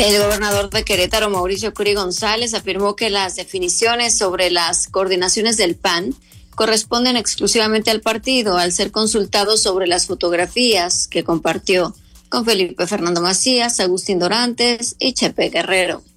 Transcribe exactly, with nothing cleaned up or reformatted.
El gobernador de Querétaro, Mauricio Curi González, afirmó que las definiciones sobre las coordinaciones del P A N corresponden exclusivamente al partido, al ser consultado sobre las fotografías que compartió con Felipe Fernando Macías, Agustín Dorantes y Chepe Guerrero.